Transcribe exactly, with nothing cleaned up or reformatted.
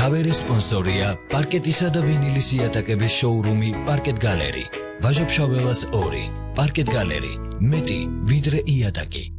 მთავარი სპონსორია პარკეტისა და ვინილის იატაკების შოურუმი პარკეტ გალერი. ვაჟა-ფშაველას ორი. პარკეტ გალერი. მეტი ვიდრე იატაკი.